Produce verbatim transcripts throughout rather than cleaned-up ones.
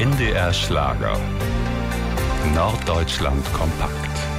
N D R Schlager. Norddeutschland kompakt.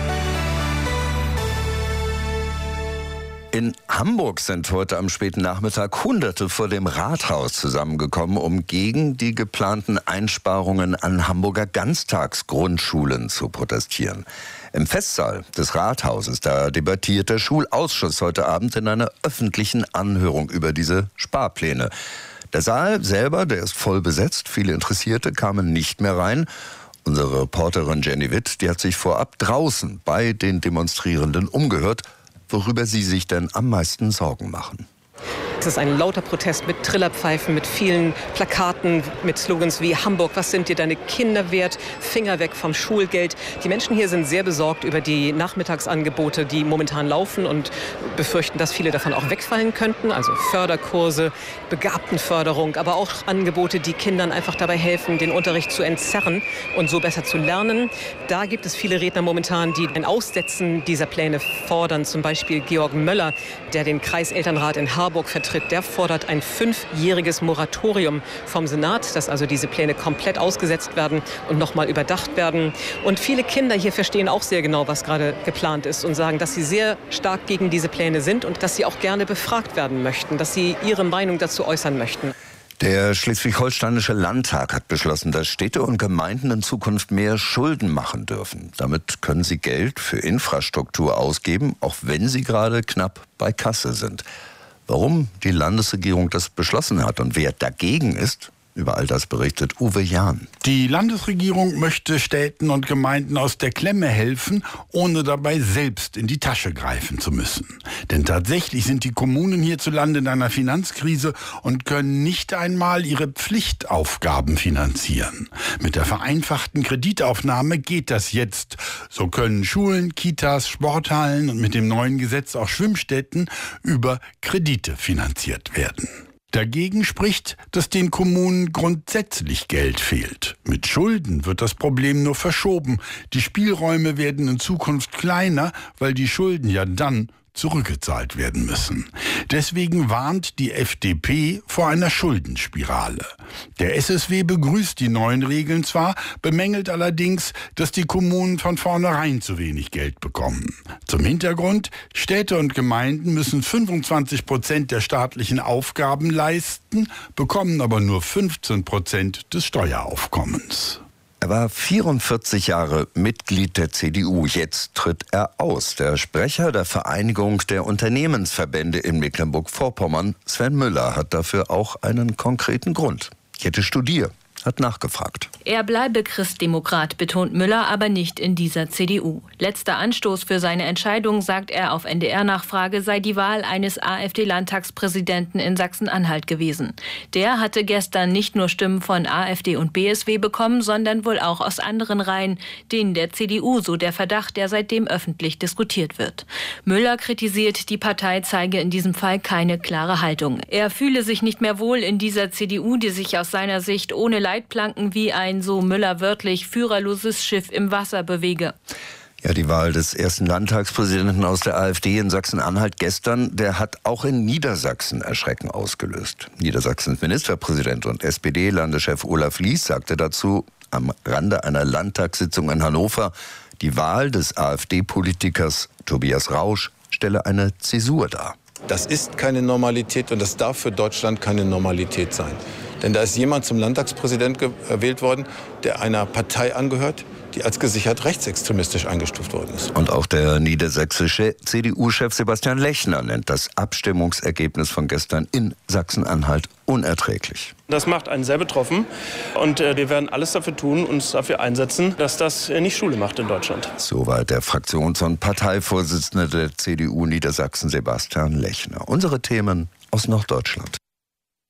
In Hamburg sind heute am späten Nachmittag Hunderte vor dem Rathaus zusammengekommen, um gegen die geplanten Einsparungen an Hamburger Ganztagsgrundschulen zu protestieren. Im Festsaal des Rathauses, da debattiert der Schulausschuss heute Abend in einer öffentlichen Anhörung über diese Sparpläne. Der Saal selber, der ist voll besetzt, viele Interessierte kamen nicht mehr rein. Unsere Reporterin Jenny Witt, die hat sich vorab draußen bei den Demonstrierenden umgehört, worüber sie sich denn am meisten Sorgen machen. Es ist ein lauter Protest mit Trillerpfeifen, mit vielen Plakaten, mit Slogans wie Hamburg, was sind dir deine Kinder wert? Finger weg vom Schulgeld. Die Menschen hier sind sehr besorgt über die Nachmittagsangebote, die momentan laufen und befürchten, dass viele davon auch wegfallen könnten. Also Förderkurse, Begabtenförderung, aber auch Angebote, die Kindern einfach dabei helfen, den Unterricht zu entzerren und so besser zu lernen. Da gibt es viele Redner momentan, die ein Aussetzen dieser Pläne fordern. Zum Beispiel Georg Möller, der den Kreiselternrat in Harburg vertritt. Der fordert ein fünfjähriges Moratorium vom Senat, dass also diese Pläne komplett ausgesetzt werden und nochmal überdacht werden. Und viele Kinder hier verstehen auch sehr genau, was gerade geplant ist und sagen, dass sie sehr stark gegen diese Pläne sind und dass sie auch gerne befragt werden möchten, dass sie ihre Meinung dazu äußern möchten. Der Schleswig-Holsteinische Landtag hat beschlossen, dass Städte und Gemeinden in Zukunft mehr Schulden machen dürfen. Damit können sie Geld für Infrastruktur ausgeben, auch wenn sie gerade knapp bei Kasse sind. Warum die Landesregierung das beschlossen hat und wer dagegen ist, über all das berichtet Uwe Jahn. Die Landesregierung möchte Städten und Gemeinden aus der Klemme helfen, ohne dabei selbst in die Tasche greifen zu müssen. Denn tatsächlich sind die Kommunen hierzulande in einer Finanzkrise und können nicht einmal ihre Pflichtaufgaben finanzieren. Mit der vereinfachten Kreditaufnahme geht das jetzt. So können Schulen, Kitas, Sporthallen und mit dem neuen Gesetz auch Schwimmstätten über Kredite finanziert werden. Dagegen spricht, dass den Kommunen grundsätzlich Geld fehlt. Mit Schulden wird das Problem nur verschoben. Die Spielräume werden in Zukunft kleiner, weil die Schulden ja dann zurückgezahlt werden müssen. Deswegen warnt die F D P vor einer Schuldenspirale. Der S S W begrüßt die neuen Regeln zwar, bemängelt allerdings, dass die Kommunen von vornherein zu wenig Geld bekommen. Zum Hintergrund: Städte und Gemeinden müssen fünfundzwanzig Prozent der staatlichen Aufgaben leisten, bekommen aber nur fünfzehn Prozent des Steueraufkommens. Er war vierundvierzig Jahre Mitglied der C D U. Jetzt tritt er aus. Der Sprecher der Vereinigung der Unternehmensverbände in Mecklenburg-Vorpommern, Sven Müller, hat dafür auch einen konkreten Grund. Jette Studier hat nachgefragt. Er bleibe Christdemokrat, betont Müller, aber nicht in dieser C D U. Letzter Anstoß für seine Entscheidung, sagt er auf N D R-Nachfrage, sei die Wahl eines AfD-Landtagspräsidenten in Sachsen-Anhalt gewesen. Der hatte gestern nicht nur Stimmen von AfD und B S W bekommen, sondern wohl auch aus anderen Reihen, denen der C D U, so der Verdacht, der seitdem öffentlich diskutiert wird. Müller kritisiert, die Partei zeige in diesem Fall keine klare Haltung. Er fühle sich nicht mehr wohl in dieser C D U, die sich aus seiner Sicht ohne Leitplanken wie ein, so Müller wörtlich, führerloses Schiff im Wasser bewege. Ja, die Wahl des ersten Landtagspräsidenten aus der AfD in Sachsen-Anhalt gestern, der hat auch in Niedersachsen Erschrecken ausgelöst. Niedersachsens Ministerpräsident und S P D-Landeschef Olaf Lies sagte dazu am Rande einer Landtagssitzung in Hannover, die Wahl des AfD-Politikers Tobias Rausch stelle eine Zäsur dar. Das ist keine Normalität und das darf für Deutschland keine Normalität sein. Denn da ist jemand zum Landtagspräsident gewählt worden, der einer Partei angehört, die als gesichert rechtsextremistisch eingestuft worden ist. Und auch der niedersächsische C D U-Chef Sebastian Lechner nennt das Abstimmungsergebnis von gestern in Sachsen-Anhalt unerträglich. Das macht einen sehr betroffen und äh, wir werden alles dafür tun, uns dafür einsetzen, dass das äh, nicht Schule macht in Deutschland. Soweit der Fraktions- und Parteivorsitzende der C D U Niedersachsen Sebastian Lechner. Unsere Themen aus Norddeutschland.